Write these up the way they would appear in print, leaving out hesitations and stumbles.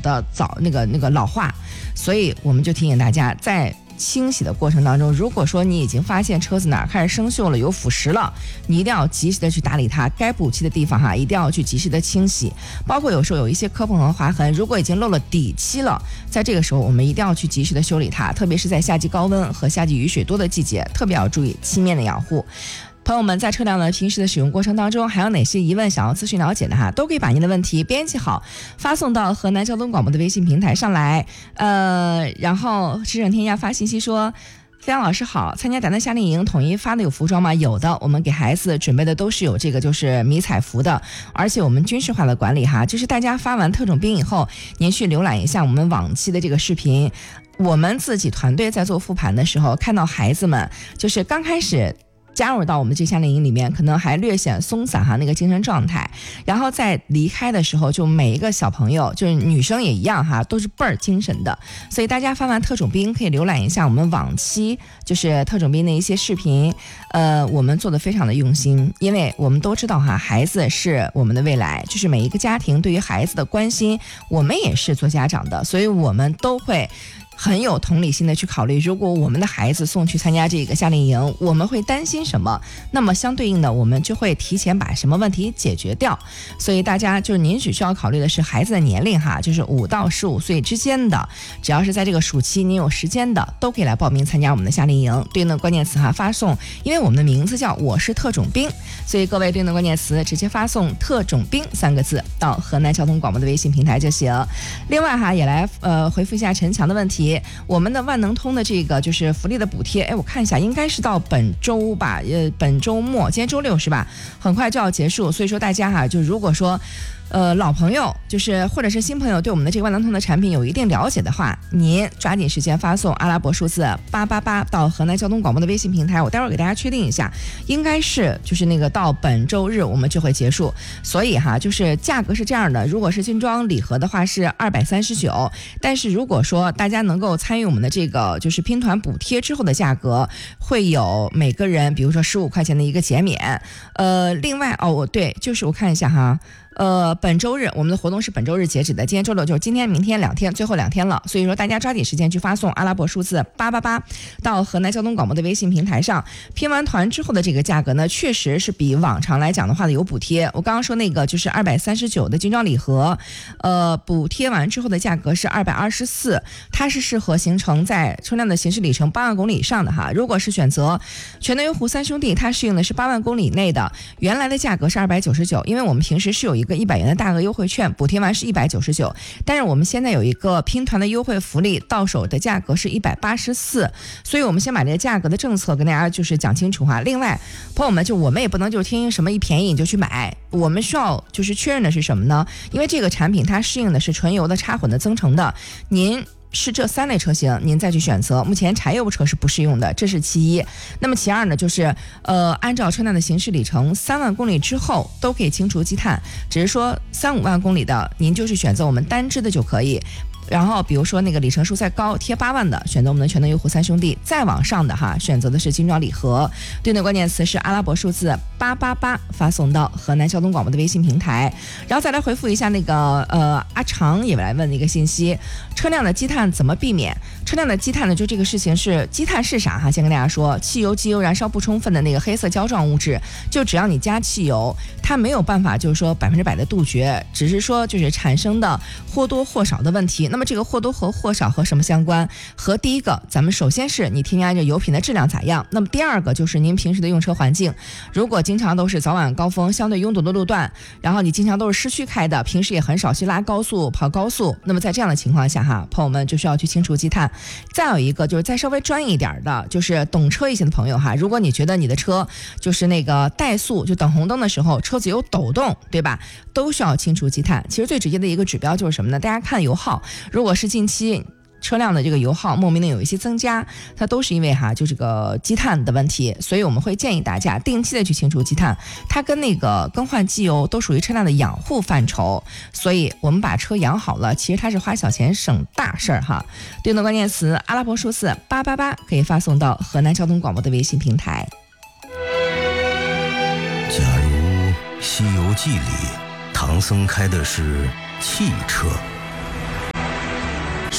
的老化，所以我们就提醒大家，在清洗的过程当中，如果说你已经发现车子哪儿开始生锈了，有腐蚀了，你一定要及时的去打理它，该补漆的地方哈，一定要去及时的清洗。包括有时候有一些磕碰和划痕，如果已经漏了底漆了，在这个时候我们一定要去及时的修理它，特别是在夏季高温和夏季雨水多的季节，特别要注意漆面的养护。朋友们在车辆的平时的使用过程当中，还有哪些疑问想要咨询了解的哈，都可以把您的问题编辑好，发送到河南交通广播的微信平台上来。然后驰骋天涯发信息说，飞扬老师好，参加咱的夏令营统一发的有服装吗？有的，我们给孩子准备的都是有这个就是迷彩服的，而且我们军事化的管理哈，就是大家发完特种兵以后，您去浏览一下我们往期的这个视频，我们自己团队在做复盘的时候，看到孩子们就是刚开始加入到我们这夏令营里面，可能还略显松散哈那个精神状态，然后在离开的时候，就每一个小朋友，就是女生也一样哈，都是倍儿精神的。所以大家翻完特种兵可以浏览一下我们往期就是特种兵的一些视频，我们做的非常的用心，因为我们都知道哈，孩子是我们的未来，就是每一个家庭对于孩子的关心，我们也是做家长的，所以我们都会很有同理心的去考虑，如果我们的孩子送去参加这个夏令营，我们会担心什么，那么相对应的我们就会提前把什么问题解决掉。所以大家就是您只需要考虑的是孩子的年龄哈，就是5到15岁之间的，只要是在这个暑期您有时间的，都可以来报名参加我们的夏令营。对应的关键词哈发送，因为我们的名字叫我是特种兵，所以各位对应的关键词直接发送特种兵3个字到河南交通广播的微信平台就行。另外哈也来回复一下陈强的问题，我们的万能通的这个就是福利的补贴，我看一下应该是到本周吧，本周末，今天周6是吧，很快就要结束，所以说大家哈，就如果说老朋友就是或者是新朋友对我们的这个万能通的产品有一定了解的话，您抓紧时间发送阿拉伯数字888到河南交通广播的微信平台，我待会儿给大家确定一下，应该是就是那个到本周日我们就会结束。所以哈，就是价格是这样的，如果是精装礼盒的话是239，但是如果说大家能够参与我们的这个就是拼团补贴之后的价格，会有每个人比如说15块钱的一个减免。另外对，就是我看一下哈，本周日我们的活动是本周日截止的，今天周6就是今天明天2天，最后2天了，所以说大家抓紧时间去发送阿拉伯数字888到河南交通广播的微信平台上，拼完团之后的这个价格呢，确实是比往常来讲的话有补贴。我刚刚说那个就是239的精装礼盒，补贴完之后的价格是224，它是适合行程在车辆的行驶里程8万公里以上的哈。如果是选择全能优狐3兄弟，它适应的是8万公里以内的，原来的价格是299，因为我们平时是有一个100元的大额优惠券，补贴完是199，但是我们现在有一个拼团的优惠福利，到手的价格是184，所以我们先把这个价格的政策跟大家就是讲清楚哈。另外，朋友们，就我们也不能就听什么一便宜你就去买，我们需要就是确认的是什么呢？因为这个产品它适应的是纯油的、插混的、增程的，您是这3类车型您再去选择，目前柴油车是不适用的，这是其一。那么其二呢，就是按照车辆的行驶里程3万公里之后都可以清除积碳，只是说3-5万公里的您就是选择我们单支的就可以。然后比如说那个里程数再高贴8万的，选择我们的全能优狐3兄弟，再往上的哈选择的是精装礼盒，对应的关键词是阿拉伯数字888，发送到河南交通广播的微信平台。然后再来回复一下那个阿长也来问的一个信息，车辆的积碳怎么避免？车辆的积碳呢，就这个事情是积碳是啥哈？先跟大家说，汽油机油燃烧不充分的那个黑色胶状物质，就只要你加汽油，它没有办法就是说100%的杜绝，只是说就是产生的或多或少的问题。那么这个或多或少和什么相关？和第一个，咱们首先是你添加这油品的质量咋样？那么第二个就是您平时的用车环境，如果经常都是早晚高峰相对拥堵的路段，然后你经常都是市区开的，平时也很少去拉高速跑高速，那么在这样的情况下哈，朋友们就需要去清除积碳。再有一个就是再稍微专业一点的，就是懂车一些的朋友哈，如果你觉得你的车就是那个怠速，就等红灯的时候车子有抖动，对吧？都需要清除积碳。其实最直接的一个指标就是什么呢？大家看油耗，如果是近期车辆的这个油耗莫名的有一些增加，它都是因为就这个积碳的问题，所以我们会建议大家定期的去清除积碳，它跟那个更换机油都属于车辆的养护范畴，所以我们把车养好了，其实它是花小钱省大事儿哈。对应的关键词阿拉伯数字888可以发送到河南交通广播的微信平台。 假如《西游记》里唐僧开的是汽车，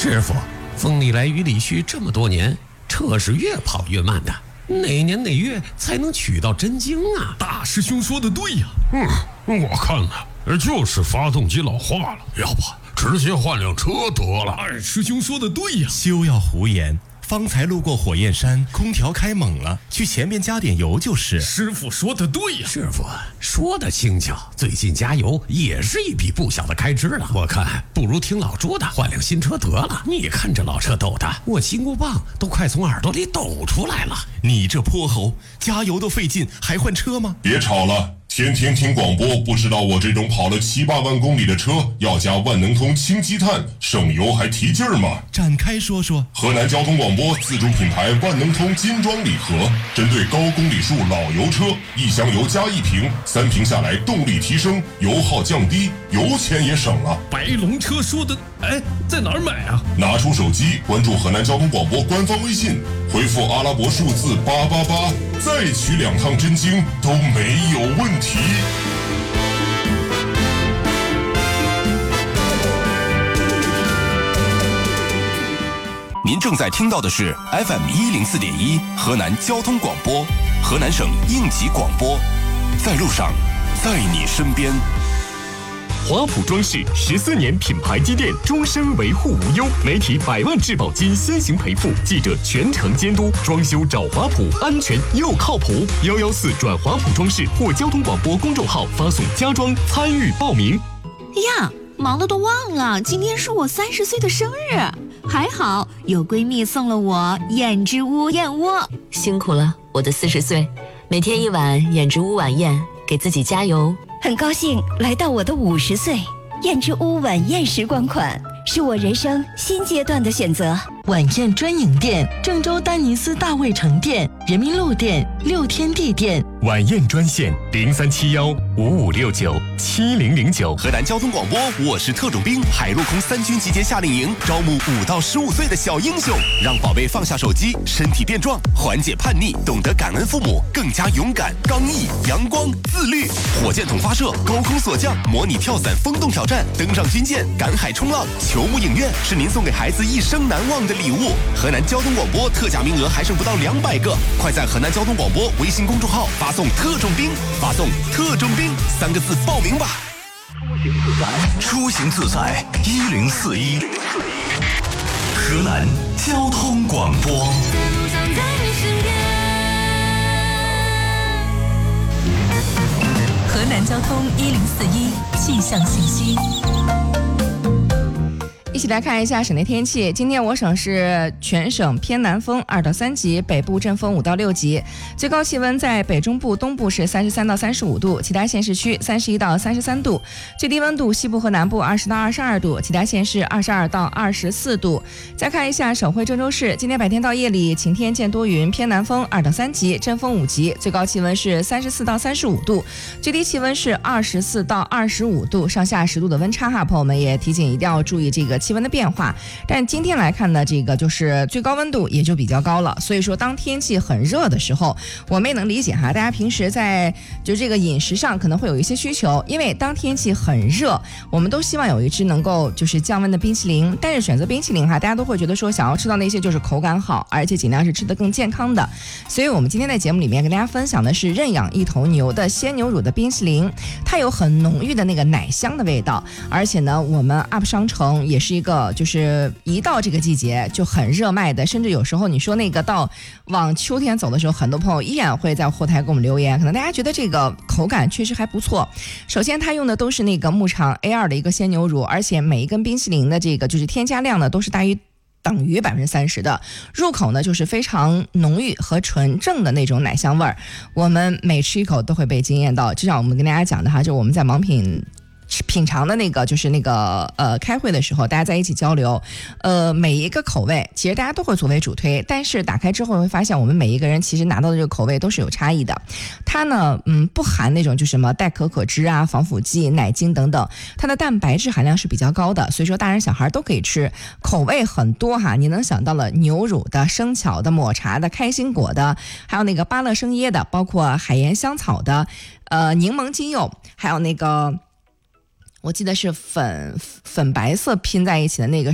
师傅，风里来雨里去这么多年，车是越跑越慢的，哪年哪月才能取到真经啊？ 大师兄说的对呀。我看呢，就是发动机老化了，要不直接换辆车得了。二师兄说的对呀。 休要胡言，方才路过火焰山，空调开猛了，去前面加点油就是。 师傅说的对呀。 师傅说的轻巧，最近加油也是一笔不小的开支了。我看不如听老朱的，换辆新车得了。你看这老车抖的，我金箍棒都快从耳朵里抖出来了。 你这泼猴，加油都费劲，还换车吗？ 别吵了，天天听广播，不知道我这种跑了7、8万公里的车要加万能通氢积碳，省油还提劲儿吗？ 展开说说。 河南交通广播自主品牌万能通金装礼盒，针对高公里数老油车，1箱油加1瓶，3瓶下来动力提升，油耗降低，油钱也省了。 白龙车说的，在哪儿买啊？ 拿出手机关注河南交通广播官方微信，回复阿拉伯数字888，再取2趟真经都没有问题。 您正在听到的是 FM104.1 河南交通广播，河南省应急广播，在路上，在你身边。 华普装饰14年品牌积淀，终身维护无忧，媒体100万质保金先行赔付，记者全程监督，装修找华普，安全又靠谱。114转华普装饰或交通广播公众号发送家装参与报名。 呀，忙得都忘了，今天是我30岁的生日，还好有闺蜜送了我燕之屋燕窝。 辛苦了，我的40岁，每天1碗燕之屋晚宴，给自己加油。 很高兴来到我的50岁，燕之屋晚宴时光款是我人生新阶段的选择。 晚宴专营店：郑州丹尼斯大卫城店、人民路店、六天地店。 晚宴专线037155697009。 河南交通广播，我是特种兵，海陆空3军集结夏令营，招募5到15岁的小英雄，让宝贝放下手机，身体变壮，缓解叛逆，懂得感恩父母，更加勇敢、刚毅、阳光、自律。火箭筒发射，高空锁降，模拟跳伞风洞挑战，登上军舰，赶海冲浪，球幕影院是您送给孩子一生难忘的礼物。河南交通广播特价名额还剩不到200个，快在河南交通广播微信公众号发送特种兵，发送特种兵3个字报名吧。 出行自在1041，河南交通广播。 河南交通1041气象信息。 一起来看一下省内天气。今天我省是全省偏南风2到3级，北部阵风5到6级。最高气温在北中部、东部是33到35度，其他县市区31到33度。最低温度西部和南部20到22度，其他县市22到24度。再看一下省会郑州市，今天白天到夜里晴天见多云，偏南风2到3级，阵风5级。最高气温是34到35度，最低气温是24到25度，上下10度的温差哈。朋友们也提醒一定要注意这个气温的变化。但今天来看呢，这个就是最高温度也就比较高了，所以说当天气很热的时候，我们也能理解哈，大家平时在就这个饮食上可能会有一些需求，因为当天气很热，我们都希望有一支能够就是降温的冰淇淋，但是选择冰淇淋哈，大家都会觉得说想要吃到那些就是口感好，而且尽量是吃得更健康的。所以我们今天在节目里面跟大家分享的是认养一头牛的鲜牛乳的冰淇淋，它有很浓郁的那个奶香的味道，而且呢我们 UP 商城也是一个就是一到这个季节就很热卖的，甚至有时候你说那个到往秋天走的时候，很多朋友依然会在后台给我们留言，可能大家觉得这个口感确实还不错。首先它用的都是那个牧场 A2 的一个鲜牛乳，而且每一根冰淇淋的这个就是添加量呢都是等于30%的，入口呢就是非常浓郁和纯正的那种奶香味儿，我们每吃一口都会被惊艳到。就像我们跟大家讲的哈，就我们在盲品尝的那个就是那个开会的时候，大家在一起交流，每一个口味其实大家都会作为主推，但是打开之后会发现我们每一个人其实拿到的这个口味都是有差异的。它呢不含那种就是什么代可可脂啊、防腐剂、奶精等等，它的蛋白质含量是比较高的，所以说大人小孩都可以吃，口味很多哈，你能想到了牛乳的、生巧的、抹茶的、开心果的，还有那个芭乐生椰的，包括海盐香草的，柠檬精柚，还有那个我记得是粉白色拼在一起的那个